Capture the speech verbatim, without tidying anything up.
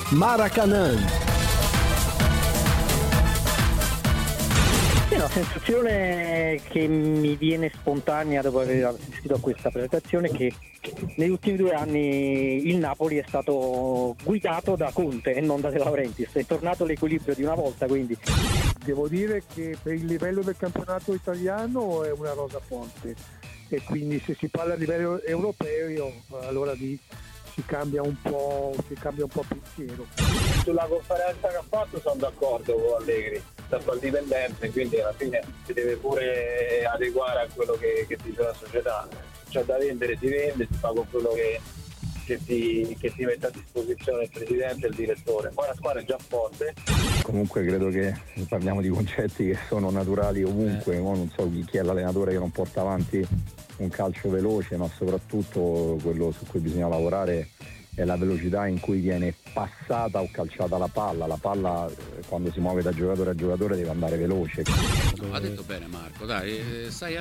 Maracanã. È una sensazione che mi viene spontanea dopo aver assistito a questa presentazione, che negli ultimi due anni il Napoli è stato guidato da Conte e non da De Laurentiis, è tornato l'equilibrio di una volta, quindi devo dire che per il livello del campionato italiano è una rosa forte, e quindi se si parla a livello europeo allora lì si cambia un po' si cambia un po' pensiero. Sulla conferenza che ha fatto sono d'accordo con Allegri, sta al dipendente, quindi alla fine si deve pure adeguare a quello che, che dice la società. C'è da vendere, si vende, si fa con quello che, che, si, che si mette a disposizione il presidente e il direttore. Poi la squadra è già forte. Comunque credo che parliamo di concetti che sono naturali ovunque, eh. Non so chi, chi è l'allenatore che non porta avanti un calcio veloce, ma soprattutto quello su cui bisogna lavorare è la velocità in cui viene passata o calciata la palla. La palla quando si muove da giocatore a giocatore deve andare veloce. Ha detto bene Marco, dai, stai